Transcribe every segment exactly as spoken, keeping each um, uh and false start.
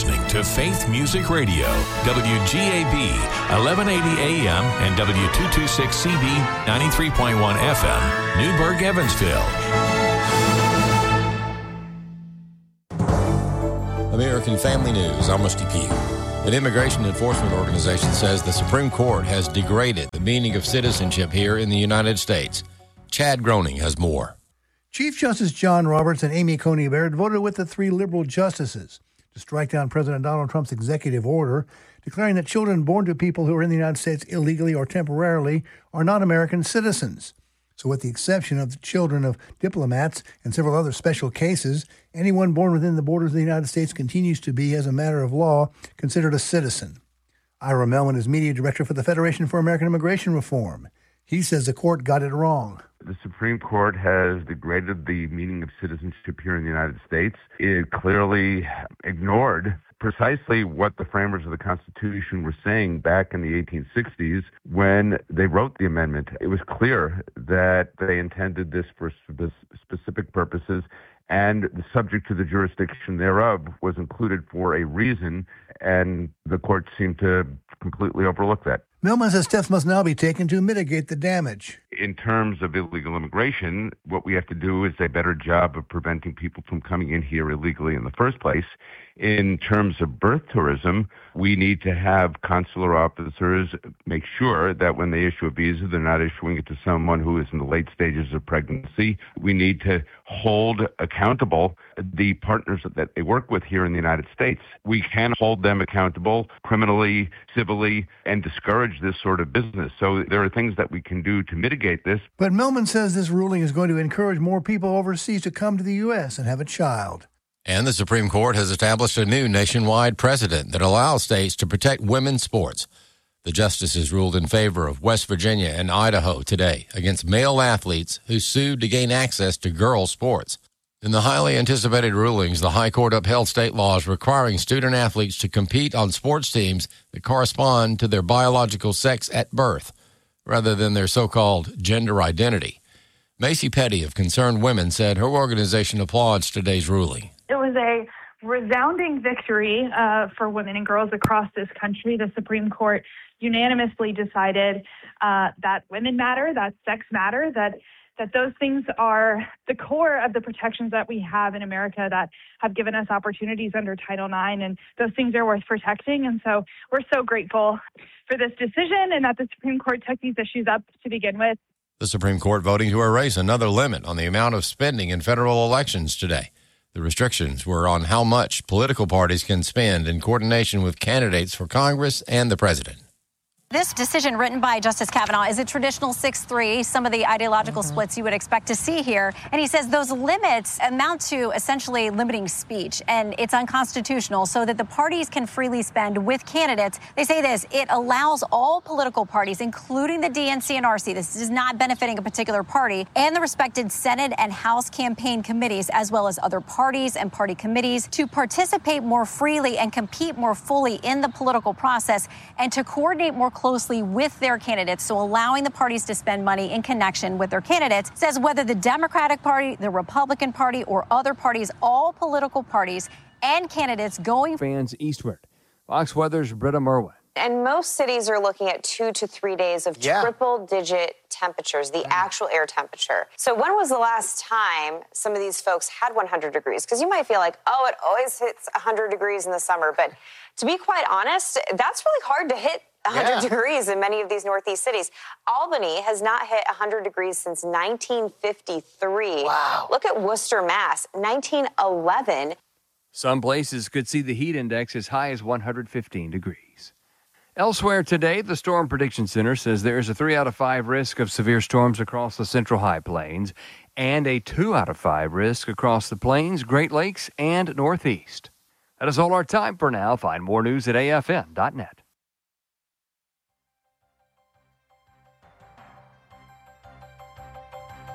listening to Faith Music Radio, W G A B, eleven eighty A M and W two twenty-six C B, ninety-three point one F M, Newburgh, Evansville. American Family News, I'm Rusty Pugh. An immigration enforcement organization says the Supreme Court has degraded the meaning of citizenship here in the United States. Chad Groening has more. Chief Justice John Roberts and Amy Coney Barrett voted with the three liberal justices to strike down President Donald Trump's executive order declaring that children born to people who are in the United States illegally or temporarily are not American citizens. So with the exception of the children of diplomats and several other special cases, anyone born within the borders of the United States continues to be, as a matter of law, considered a citizen. Ira Melman is media director for the Federation for American Immigration Reform. He says the court got it wrong. The Supreme Court has degraded the meaning of citizenship here in the United States. It clearly ignored precisely what the framers of the Constitution were saying back in the eighteen sixties when they wrote the amendment. It was clear that they intended this for spe- specific purposes, and the subject to the jurisdiction thereof was included for a reason, and the court seemed to completely overlook that. Millman says steps must now be taken to mitigate the damage. In terms of illegal immigration, what we have to do is a better job of preventing people from coming in here illegally in the first place. In terms of birth tourism, we need to have consular officers make sure that when they issue a visa, they're not issuing it to someone who is in the late stages of pregnancy. We need to hold accountable the partners that they work with here in the United States. We can hold them accountable criminally, civilly, and discourage this sort of business. So there are things that we can do to mitigate this. But Millman says this ruling is going to encourage more people overseas to come to the U S and have a child. And the Supreme Court has established a new nationwide precedent that allows states to protect women's sports. The justices ruled in favor of West Virginia and Idaho today against male athletes who sued to gain access to girls' sports. In the highly anticipated rulings, the High Court upheld state laws requiring student athletes to compete on sports teams that correspond to their biological sex at birth, rather than their so-called gender identity. Macy Petty of Concerned Women said her organization applauds today's ruling. It was a resounding victory uh, for women and girls across this country. The Supreme Court unanimously decided uh, that women matter, that sex matter, that that those things are the core of the protections that we have in America that have given us opportunities under Title nine, and those things are worth protecting. And so we're so grateful for this decision and that the Supreme Court took these issues up to begin with. The Supreme Court voting to erase another limit on the amount of spending in federal elections today. The restrictions were on how much political parties can spend in coordination with candidates for Congress and the president. This decision written by Justice Kavanaugh is a traditional six three, some of the ideological mm-hmm. splits you would expect to see here. And he says those limits amount to essentially limiting speech, and it's unconstitutional so that the parties can freely spend with candidates. They say this, it allows all political parties, including the D N C and R C, this is not benefiting a particular party, and the respected Senate and House campaign committees, as well as other parties and party committees, to participate more freely and compete more fully in the political process and to coordinate more closely with their candidates, so allowing the parties to spend money in connection with their candidates. Says whether the Democratic Party, the Republican Party, or other parties, all political parties and candidates going fans eastward. Fox Weather's Britta Merwin. And most cities are looking at two to three days of yeah. triple-digit temperatures, the actual air temperature. So when was the last time some of these folks had one hundred degrees? Because you might feel like, oh, it always hits one hundred degrees in the summer. But to be quite honest, that's really hard to hit one hundred yeah. degrees in many of these Northeast cities. Albany has not hit one hundred degrees since nineteen fifty-three. Wow. Look at Worcester, Mass, nineteen eleven. Some places could see the heat index as high as one hundred fifteen degrees. Elsewhere today, the Storm Prediction Center says there is a three out of five risk of severe storms across the Central High Plains and a two out of five risk across the Plains, Great Lakes, and Northeast. That is all our time for now. Find more news at A F N dot net.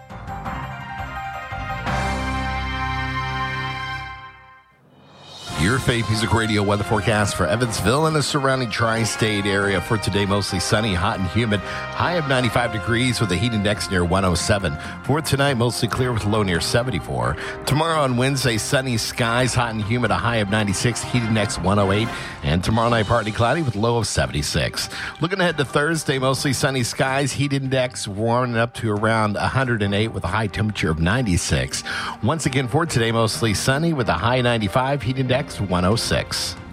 You're Your Faith Music Radio weather forecast for Evansville and the surrounding tri-state area. For today, mostly sunny, hot and humid. High of ninety-five degrees with a heat index near one oh seven. For tonight, mostly clear with a low near seventy-four. Tomorrow on Wednesday, sunny skies, hot and humid, a high of ninety-six, heat index one oh eight. And tomorrow night, partly cloudy with a low of seventy-six. Looking ahead to Thursday, mostly sunny skies, heat index warming up to around one hundred eight with a high temperature of ninety-six. Once again for today, mostly sunny with a high ninety-five, heat index one oh six.